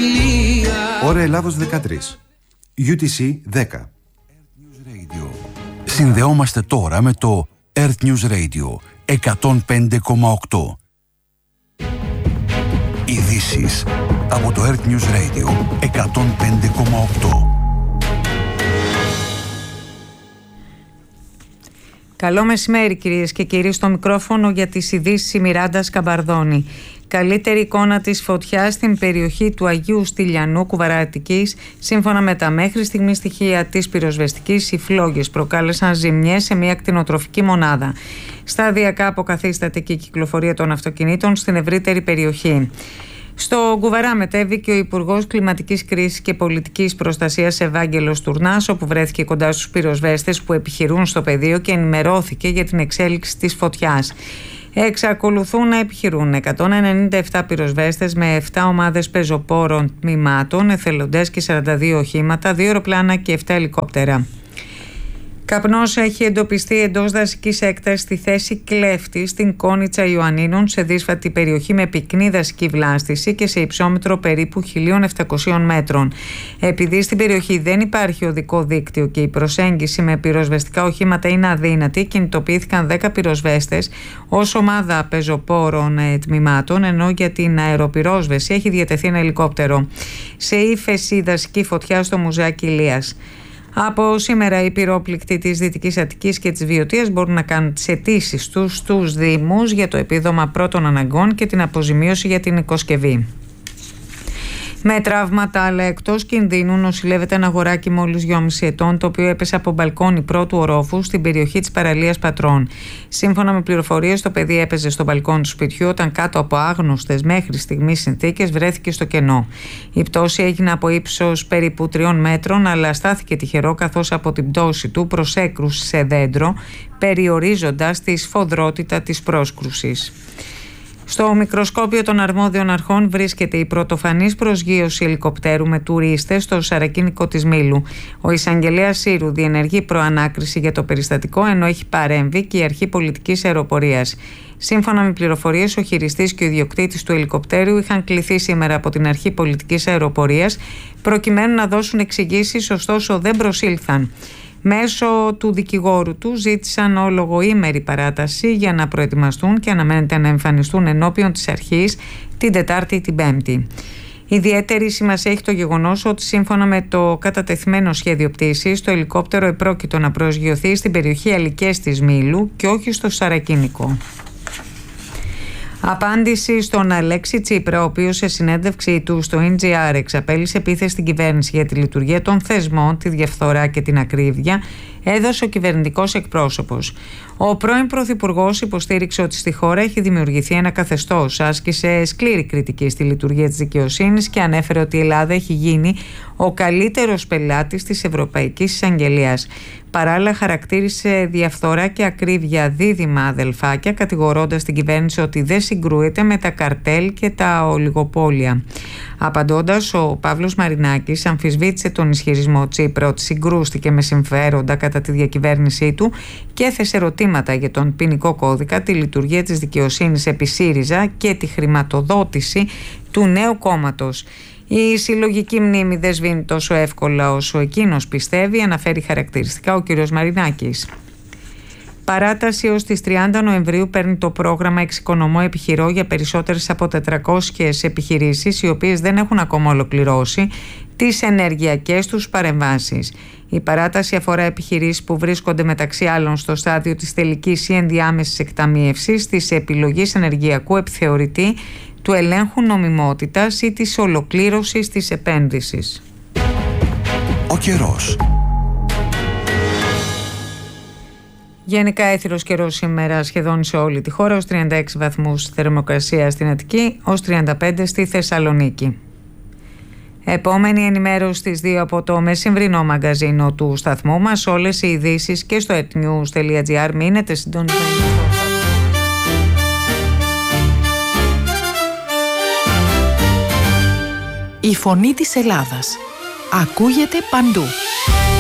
Ώρα Ελλάδος 13. UTC 10. Συνδεόμαστε τώρα με το Earth News Radio 105,8. Ειδήσεις από το Earth News Radio 105,8. Καλό μεσημέρι κυρίες και κύριοι, στο μικρόφωνο για τις ειδήσεις η Μιράντα Σκαμπαρδόνη. Καλύτερη εικόνα της φωτιάς στην περιοχή του Αγίου Στυλιανού Κουβαρατικής. Σύμφωνα με τα μέχρι στιγμή στοιχεία της πυροσβεστικής, οι φλόγες προκάλεσαν ζημιές σε μια κτηνοτροφική μονάδα. Σταδιακά αποκαθίσταται και η κυκλοφορία των αυτοκινήτων στην ευρύτερη περιοχή. Στο Κουβαρά μετέβηκε ο Υπουργός Κλιματικής Κρίσης και Πολιτικής Προστασίας Ευάγγελος Τουρνάς, όπου βρέθηκε κοντά στους πυροσβέστες που επιχειρούν στο πεδίο και ενημερώθηκε για την εξέλιξη της φωτιάς. Εξακολουθούν να επιχειρούν 197 πυροσβέστες με 7 ομάδες πεζοπόρων τμήματων, εθελοντές και 42 οχήματα, 2 αεροπλάνα και 7 ελικόπτερα. Καπνός έχει εντοπιστεί εντός δασικής έκτασης στη θέση Κλέφτη στην Κόνιτσα Ιωαννίνων, σε δύσβατη περιοχή με πυκνή δασική βλάστηση και σε υψόμετρο περίπου 1.700 μέτρων. Επειδή στην περιοχή δεν υπάρχει οδικό δίκτυο και η προσέγγιση με πυροσβεστικά οχήματα είναι αδύνατη, κινητοποιήθηκαν 10 πυροσβέστες ως ομάδα πεζοπόρων τμήματων, ενώ για την αεροπυρόσβεση έχει διατεθεί ένα ελικόπτερο. Σε ύφεση δασική φωτιά στο Μουζάκι Ηλίας. Από σήμερα οι πυρόπληκτοι της Δυτικής Αττικής και της Βιωτίας μπορούν να κάνουν τις αιτήσεις τους στους Δήμους για το επίδομα πρώτων αναγκών και την αποζημίωση για την οικοσκευή. Με τραύματα αλλά εκτός κινδύνου νοσηλεύεται ένα αγοράκι μόλις 2,5 ετών, το οποίο έπεσε από μπαλκόνι πρώτου ορόφου στην περιοχή της παραλίας Πατρών. Σύμφωνα με πληροφορίες, το παιδί έπαιζε στο μπαλκόνι του σπιτιού όταν κάτω από άγνωστες μέχρι στιγμής συνθήκες βρέθηκε στο κενό. Η πτώση έγινε από ύψος περίπου 3 μέτρων, αλλά στάθηκε τυχερό καθώς από την πτώση του προσέκρουσε σε δέντρο, περιορίζοντας τη σφοδρότητα της πρόσκρουσης. Στο μικροσκόπιο των αρμόδιων αρχών βρίσκεται η πρωτοφανής προσγείωση ελικοπτέρου με τουρίστες στο Σαρακίνικο της Μήλου. Ο εισαγγελέας Σύρου διενεργεί προανάκριση για το περιστατικό, ενώ έχει παρέμβει και η Αρχή Πολιτικής Αεροπορίας. Σύμφωνα με πληροφορίες, ο χειριστής και ο ιδιοκτήτης του ελικοπτέρου είχαν κληθεί σήμερα από την Αρχή Πολιτικής Αεροπορίας προκειμένου να δώσουν εξηγήσεις, ωστόσο δεν προσήλθαν. Μέσω του δικηγόρου του ζήτησαν ολογοήμερη παράταση για να προετοιμαστούν και αναμένεται να εμφανιστούν ενώπιον της αρχής την Τετάρτη ή την Πέμπτη. Ιδιαίτερη σημασία έχει το γεγονός ότι σύμφωνα με το κατατεθειμένο σχέδιο πτήσης, το ελικόπτερο επρόκειτο να προσγειωθεί στην περιοχή Αλικές της Μήλου και όχι στο Σαρακίνικο. Απάντηση στον Αλέξη Τσίπρα, ο οποίος σε συνέντευξή του στο NGR εξαπέλυσε επίθεση στην κυβέρνηση για τη λειτουργία των θεσμών, τη διαφθορά και την ακρίβεια, έδωσε ο κυβερνητικός εκπρόσωπος. Ο πρώην Πρωθυπουργός υποστήριξε ότι στη χώρα έχει δημιουργηθεί ένα καθεστώς, άσκησε σκληρή κριτική στη λειτουργία της δικαιοσύνης και ανέφερε ότι η Ελλάδα έχει γίνει ο καλύτερος πελάτης της Ευρωπαϊκής Εισαγγελίας. Παράλληλα, χαρακτήρισε διαφθορά και ακρίβεια δίδυμα αδελφάκια, κατηγορώντας την κυβέρνηση ότι δεν συγκρούεται με τα καρτέλ και τα ολιγοπόλια. Απαντώντας, ο Παύλος Μαρινάκης αμφισβήτησε τον ισχυρισμό Τσίπρα ότι συγκρούστηκε με συμφέροντα κατά τη διακυβέρνησή του και έθεσε ερωτήματα για τον ποινικό κώδικα, τη λειτουργία της δικαιοσύνης επί ΣΥΡΙΖΑ και τη χρηματοδότηση του νέου κόμματος. Η συλλογική μνήμη δεν σβήνει τόσο εύκολα όσο εκείνος πιστεύει, αναφέρει χαρακτηριστικά ο κ. Μαρινάκης. Παράταση ως τις 30 Νοεμβρίου παίρνει το πρόγραμμα Εξοικονομώ Επιχειρώ για περισσότερες από 400 επιχειρήσεις, οι οποίες δεν έχουν ακόμα ολοκληρώσει τις ενεργειακές τους παρεμβάσεις. Η παράταση αφορά επιχειρήσεις που βρίσκονται μεταξύ άλλων στο στάδιο της τελικής ή ενδιάμεσης εκταμίευσης, της επιλογής ενεργειακού επιθεωρητή, του ελέγχου νομιμότητας ή της ολοκλήρωσης της επένδυσης. Ο καιρός. Γενικά έθυρος καιρός σήμερα σχεδόν σε όλη τη χώρα, ως 36 βαθμούς θερμοκρασία στην Αττική, ως 35 στη Θεσσαλονίκη. Επόμενη ενημέρωση στις 2 από το μεσημβρινό μαγκαζίνο του σταθμού μας. Όλες οι ειδήσεις και στο etnews.gr. Μείνετε συντονισμένοι. Η φωνή της Ελλάδας ακούγεται παντού.